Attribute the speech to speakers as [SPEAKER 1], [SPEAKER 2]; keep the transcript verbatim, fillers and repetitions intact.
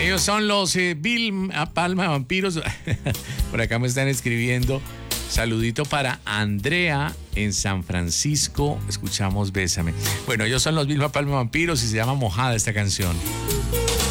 [SPEAKER 1] Ellos son los eh, Vilma Palma Vampiros. Por acá me están escribiendo. Saludito para Andrea en San Francisco. Escuchamos Bésame. Bueno, ellos son los Vilma Palma Vampiros y se llama Mojada esta canción.